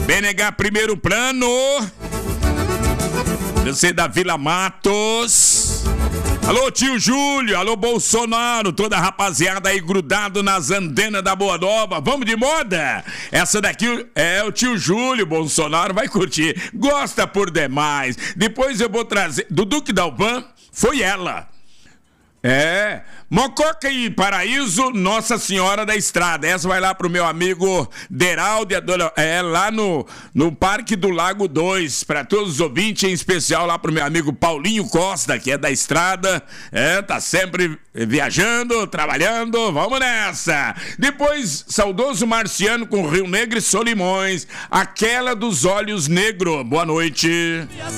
BNH primeiro plano. Você da Vila Matos. Alô, tio Júlio, alô, Bolsonaro, toda a rapaziada aí grudado nas antenas da Boa Nova. Vamos de moda? Essa daqui é o tio Júlio, Bolsonaro vai curtir. Gosta por demais. Depois eu vou trazer, do Duque Dalvan, foi ela. Mococa e Paraíso, Nossa Senhora da Estrada. Essa vai lá pro meu amigo Deraldo, lá no Parque do Lago 2, para todos os ouvintes, em especial lá pro meu amigo Paulinho Costa, que é da Estrada, tá sempre viajando, trabalhando, vamos nessa. Depois, saudoso Marciano com Rio Negro e Solimões, aquela dos olhos negros. Boa noite.